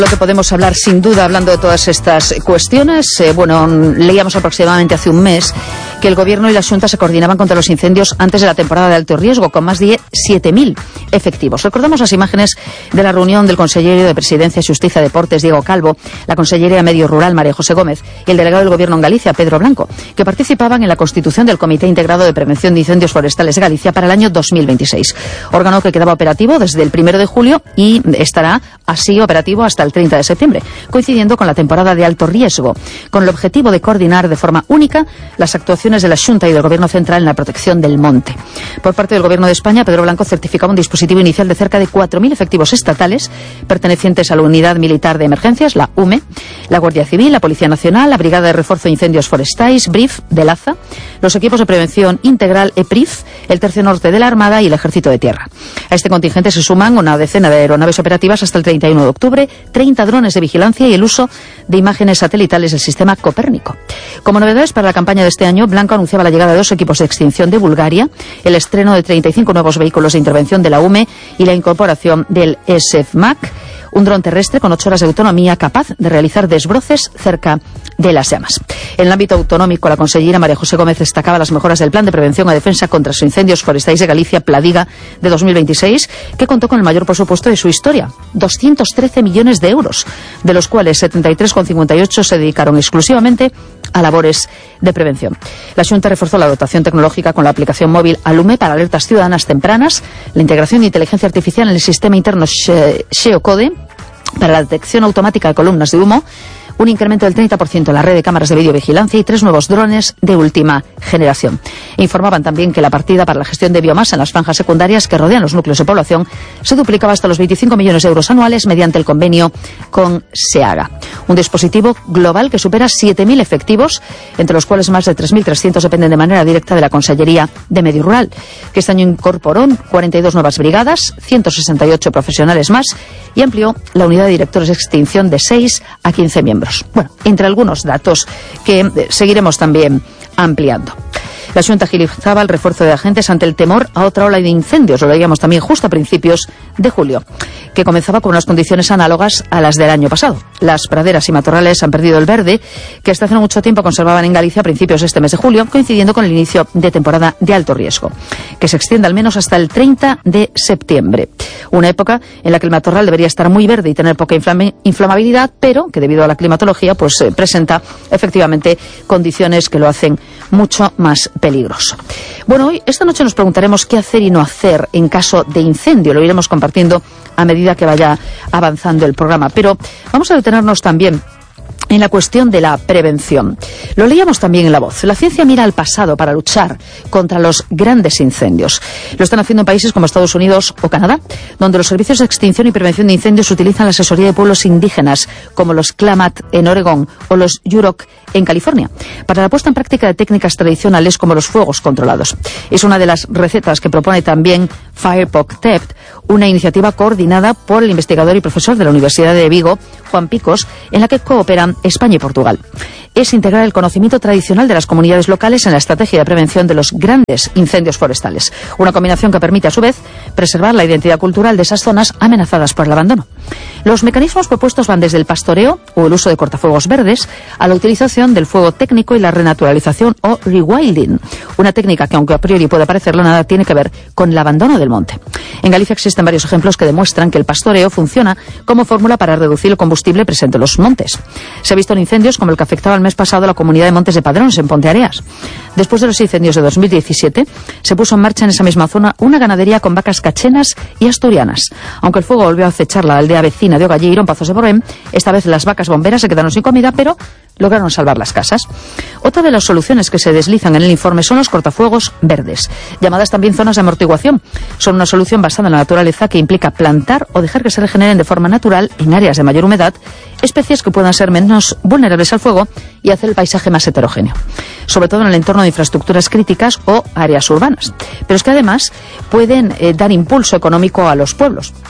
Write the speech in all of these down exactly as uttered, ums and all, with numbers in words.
Lo que podemos hablar sin duda hablando de todas estas cuestiones, eh, bueno, leíamos aproximadamente hace un mes que el Gobierno y la Xunta se coordinaban contra los incendios antes de la temporada de alto riesgo, con más de siete mil efectivos. Recordamos las imágenes de la reunión del consejero de Presidencia, Xusticia y Deportes, Diego Calvo, la consellera de Medio Rural, María José Gómez, y el delegado del Gobierno en Galicia, Pedro Blanco, que participaban en la constitución del Comité Integrado de Prevención de Incendios Forestales de Galicia para el año dos mil veintiséis. Órgano que quedaba operativo desde el primero de julio y estará así operativo hasta el treinta de septiembre, coincidiendo con la temporada de alto riesgo, con el objetivo de coordinar de forma única las actuaciones de la Xunta y del Gobierno central en la protección del monte. Por parte del Gobierno de España, Pedro Blanco certificaba un dispositivo inicial de cerca de cuatro mil efectivos estatales pertenecientes a la Unidad Militar de Emergencias, la U M E, la Guardia Civil, la Policía Nacional, la Brigada de Refuerzo de Incendios Forestais, B R I F, de Laza, los equipos de prevención integral E P R I F, el Tercio Norte de la Armada y el Ejército de Tierra. A este contingente se suman una decena de aeronaves operativas hasta el treinta y uno de octubre, treinta drones de vigilancia y el uso de imágenes satelitales del sistema Copérnico. Como novedades para la campaña de este año, Blanco anunciaba la llegada de dos equipos de extinción de Bulgaria, el estreno de treinta y cinco nuevos vehículos de intervención de la U M E y la incorporación del S F M A C, un dron terrestre con ocho horas de autonomía capaz de realizar desbroces cerca de las llamas. En el ámbito autonómico, la consellera María José Gómez destacaba las mejoras del Plan de Prevención y Defensa contra los Incendios Forestales de Galicia, Pladiga, de dos mil veintiséis, que contó con el mayor presupuesto de su historia, doscientos trece millones de euros, de los cuales setenta y tres coma cincuenta y ocho se dedicaron exclusivamente a labores de prevención. La Xunta reforzó la dotación tecnológica con la aplicación móvil Alume para alertas ciudadanas tempranas, la integración de inteligencia artificial en el sistema interno Xeocode para la detección automática de columnas de humo, un incremento del treinta por ciento en la red de cámaras de videovigilancia y tres nuevos drones de última generación. Informaban también que la partida para la gestión de biomasa en las franjas secundarias que rodean los núcleos de población se duplicaba hasta los veinticinco millones de euros anuales mediante el convenio con SEAGA. Un dispositivo global que supera siete mil efectivos, entre los cuales más de tres mil trescientos dependen de manera directa de la Consellería de Medio Rural, que este año incorporó cuarenta y dos nuevas brigadas, ciento sesenta y ocho profesionales más y amplió la unidad de directores de extinción de seis a quince miembros. Bueno, entre algunos datos que seguiremos también ampliando. La Xunta agilizaba el refuerzo de agentes ante el temor a otra ola de incendios, lo veíamos también justo a principios de julio, que comenzaba con unas condiciones análogas a las del año pasado. Las praderas y matorrales han perdido el verde que hasta hace no mucho tiempo conservaban en Galicia a principios de este mes de julio, coincidiendo con el inicio de temporada de alto riesgo, que se extiende al menos hasta el treinta de septiembre. Una época en la que el matorral debería estar muy verde y tener poca inflam- inflamabilidad, pero que debido a la climatología pues eh, presenta efectivamente condiciones que lo hacen mucho más peligroso. Bueno, hoy, esta noche nos preguntaremos qué hacer y no hacer en caso de incendio. Lo iremos compartiendo a medida que vaya avanzando el programa. Pero vamos a detenernos también en la cuestión de la prevención. Lo leíamos también en La Voz. La ciencia mira al pasado para luchar contra los grandes incendios. Lo están haciendo en países como Estados Unidos o Canadá, donde los servicios de extinción y prevención de incendios utilizan la asesoría de pueblos indígenas, como los Klamath en Oregón o los Yurok en California, para la puesta en práctica de técnicas tradicionales como los fuegos controlados. Es una de las recetas que propone también FireProtect, una iniciativa coordinada por el investigador y profesor de la Universidad de Vigo, Juan Picos, en la que cooperan España y Portugal. Es integrar el conocimiento tradicional de las comunidades locales en la estrategia de prevención de los grandes incendios forestales. Una combinación que permite, a su vez, preservar la identidad cultural de esas zonas amenazadas por el abandono. Los mecanismos propuestos van desde el pastoreo o el uso de cortafuegos verdes a la utilización del fuego técnico y la renaturalización o rewilding, una técnica que, aunque a priori puede parecerlo, nada tiene que ver con el abandono del monte. En Galicia existen varios ejemplos que demuestran que el pastoreo funciona como fórmula para reducir el combustible presente en los montes. Se ha visto en incendios como el que afectaba el mes pasado a la comunidad de Montes de Padrón, en Ponteareas. Después de los incendios de dos mil diecisiete, se puso en marcha en esa misma zona una ganadería con vacas cachenas y asturianas. Aunque el fuego volvió a acechar la aldea vecina de Ogalleiro, en Pazos de Borén, esta vez las vacas bomberas se quedaron sin comida, pero lograron salvar las casas. Otra de las soluciones que se deslizan en el informe son los cortafuegos verdes, llamadas también zonas de amortiguación. Son una solución basada en la naturaleza que implica plantar o dejar que se regeneren de forma natural, en áreas de mayor humedad, especies que puedan ser menos vulnerables al fuego y hacer el paisaje más heterogéneo, sobre todo en el entorno de infraestructuras críticas o áreas urbanas. Pero es que además pueden eh, dar impulso económico a los pueblos.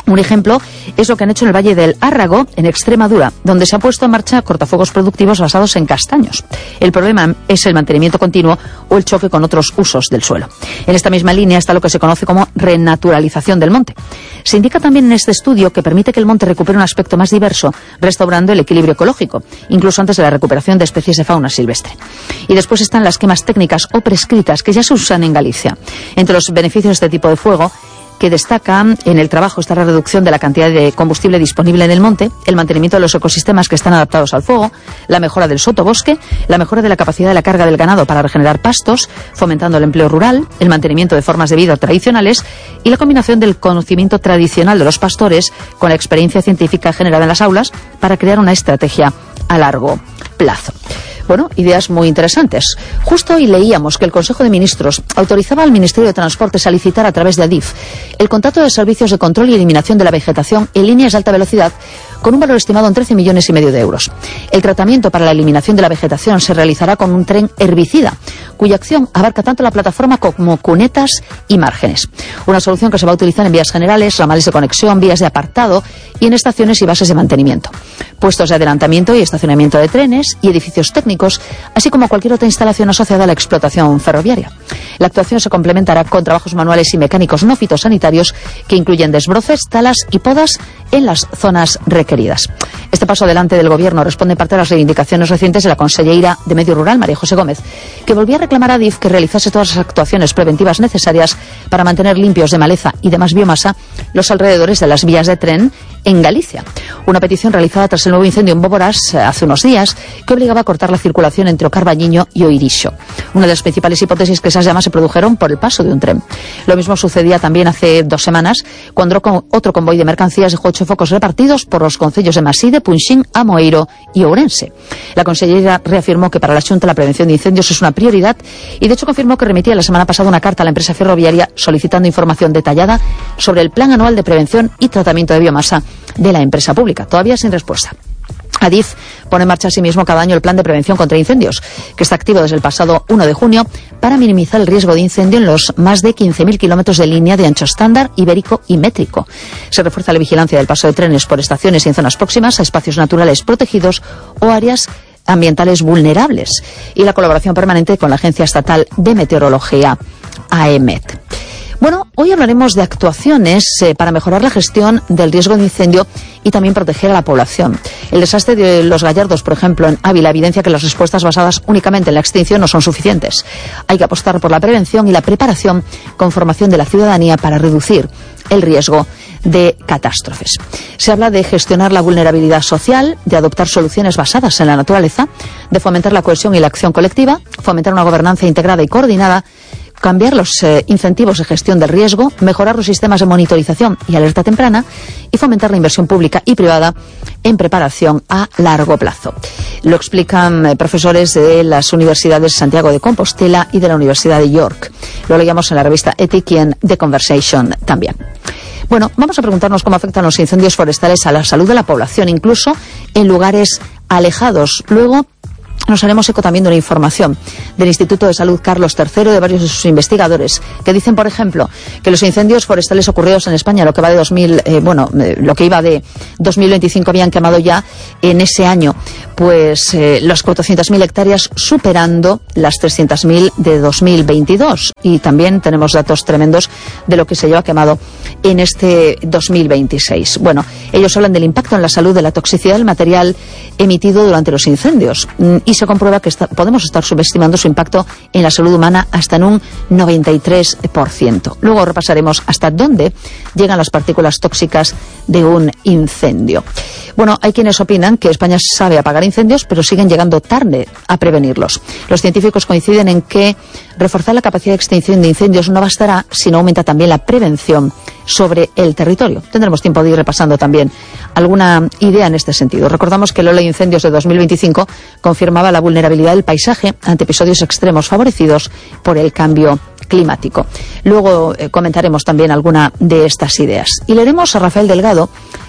Un ejemplo es lo que han hecho en el Valle del Árrago, en Extremadura, donde se han puesto en marcha cortafuegos productivos basados en castaños. El problema es el mantenimiento continuo o el choque con otros usos del suelo. En esta misma línea está lo que se conoce como renaturalización del monte. Se indica también en este estudio que permite que el monte recupere un aspecto más diverso, restaurando el equilibrio ecológico, incluso antes de la recuperación de especies de fauna silvestre. Y después están las quemas técnicas o prescritas que ya se usan en Galicia. Entre los beneficios de este tipo de fuego, que destaca en el trabajo está la reducción de la cantidad de combustible disponible en el monte, el mantenimiento de los ecosistemas que están adaptados al fuego, la mejora del sotobosque, la mejora de la capacidad de la carga del ganado para regenerar pastos, fomentando el empleo rural, el mantenimiento de formas de vida tradicionales y la combinación del conocimiento tradicional de los pastores con la experiencia científica generada en las aulas para crear una estrategia a largo plazo. Bueno, ideas muy interesantes. Justo hoy leíamos que el Consejo de Ministros autorizaba al Ministerio de Transportes a licitar a través de Adif el contrato de servicios de control y eliminación de la vegetación en líneas de alta velocidad con un valor estimado en trece millones y medio de euros. El tratamiento para la eliminación de la vegetación se realizará con un tren herbicida, cuya acción abarca tanto la plataforma como cunetas y márgenes. Una solución que se va a utilizar en vías generales, ramales de conexión, vías de apartado y en estaciones y bases de mantenimiento, puestos de adelantamiento y estacionamiento de trenes y edificios técnicos, así como cualquier otra instalación asociada a la explotación ferroviaria. La actuación se complementará con trabajos manuales y mecánicos no fitosanitarios que incluyen desbroces, talas y podas en las zonas requeridas. Este paso adelante del Gobierno responde en parte a las reivindicaciones recientes de la consellera de Medio Rural, María José Gómez, que volvía a reclamar a Adif que realizase todas las actuaciones preventivas necesarias para mantener limpios de maleza y demás biomasa los alrededores de las vías de tren en Galicia. Una petición realizada tras el nuevo incendio en Boborás hace unos días que obligaba a cortar la circulación entre Ocarbañiño y Oirixo. Una de las principales hipótesis que esas llamas se produjeron por el paso de un tren. Lo mismo sucedía también hace dos semanas cuando otro convoy de mercancías dejó ocho focos repartidos por los concellos de Maside, Punxín, Amoeiro y Ourense. La consellera reafirmó que para la Xunta la prevención de incendios es una prioridad y de hecho confirmó que remitía la semana pasada una carta a la empresa ferroviaria solicitando información detallada sobre el plan anual de prevención y tratamiento de biomasa de la empresa pública, todavía sin respuesta. Adif pone en marcha asimismo cada año el plan de prevención contra incendios, que está activo desde el pasado uno de junio para minimizar el riesgo de incendio en los más de quince mil kilómetros de línea de ancho estándar, ibérico y métrico. Se refuerza la vigilancia del paso de trenes por estaciones y en zonas próximas a espacios naturales protegidos o áreas ambientales vulnerables y la colaboración permanente con la Agencia Estatal de Meteorología, AEMET. Bueno, hoy hablaremos de actuaciones eh, para mejorar la gestión del riesgo de incendio y también proteger a la población. El desastre de Los Gallardos, por ejemplo, en Ávila, evidencia que las respuestas basadas únicamente en la extinción no son suficientes. Hay que apostar por la prevención y la preparación con formación de la ciudadanía para reducir el riesgo de catástrofes. Se habla de gestionar la vulnerabilidad social, de adoptar soluciones basadas en la naturaleza, de fomentar la cohesión y la acción colectiva, fomentar una gobernanza integrada y coordinada, cambiar los eh, incentivos de gestión del riesgo, mejorar los sistemas de monitorización y alerta temprana y fomentar la inversión pública y privada en preparación a largo plazo. Lo explican eh, profesores de las universidades de Santiago de Compostela y de la Universidad de York. Lo leíamos en la revista Ethic y en The Conversation también. Bueno, vamos a preguntarnos cómo afectan los incendios forestales a la salud de la población, incluso en lugares alejados. Luego nos haremos eco también de una información del Instituto de Salud Carlos tercero de varios de sus investigadores que dicen, por ejemplo, que los incendios forestales ocurridos en España, lo que va de dos mil, eh, bueno, eh, lo que iba de dos mil veinticinco habían quemado ya en ese año, pues eh, las cuatrocientas mil hectáreas superando las trescientas mil de dos mil veintidós y también tenemos datos tremendos de lo que se lleva quemado en este dos mil veintiséis. Bueno, ellos hablan del impacto en la salud de la toxicidad del material emitido durante los incendios y se comprueba que está, podemos estar subestimando su impacto en la salud humana hasta en un noventa y tres por ciento. Luego repasaremos hasta dónde llegan las partículas tóxicas de un incendio. Bueno, hay quienes opinan que España sabe apagar incendios, pero siguen llegando tarde a prevenirlos. Los científicos coinciden en que reforzar la capacidad de extinción de incendios no bastará si no aumenta también la prevención sobre el territorio. Tendremos tiempo de ir repasando también alguna idea en este sentido. Recordamos que la Ley de Incendios de dos mil veinticinco confirmaba la vulnerabilidad del paisaje ante episodios extremos favorecidos por el cambio climático. Luego eh, comentaremos también alguna de estas ideas. Y leeremos a Rafael Delgado,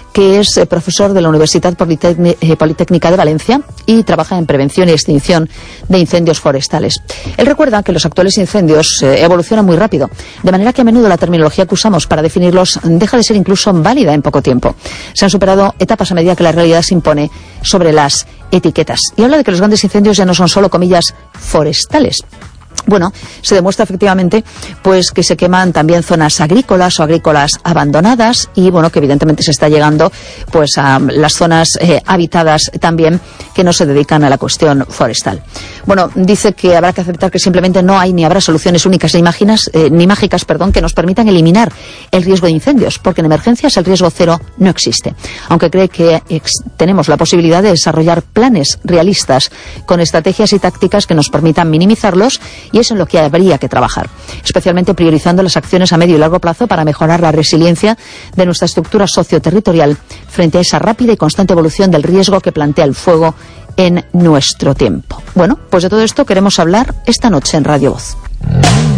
que es eh, profesor de la Universidad Politécnica de Valencia y trabaja en prevención y extinción de incendios forestales. Él recuerda que los actuales incendios eh, evolucionan muy rápido, de manera que a menudo la terminología que usamos para definirlos deja de ser incluso válida en poco tiempo. Se han superado etapas a medida que la realidad se impone sobre las etiquetas. Y habla de que los grandes incendios ya no son solo, comillas, forestales. Bueno, se demuestra efectivamente pues que se queman también zonas agrícolas o agrícolas abandonadas y bueno, que evidentemente se está llegando pues a las zonas eh, habitadas también que no se dedican a la cuestión forestal. Bueno, dice que habrá que aceptar que simplemente no hay ni habrá soluciones únicas ni, imaginas, eh, ni mágicas perdón, que nos permitan eliminar el riesgo de incendios, porque en emergencias el riesgo cero no existe. Aunque cree que ex- tenemos la posibilidad de desarrollar planes realistas con estrategias y tácticas que nos permitan minimizarlos, y es en lo que habría que trabajar, especialmente priorizando las acciones a medio y largo plazo para mejorar la resiliencia de nuestra estructura socioterritorial frente a esa rápida y constante evolución del riesgo que plantea el fuego en nuestro tiempo. Bueno, pues de todo esto queremos hablar esta noche en Radio Voz.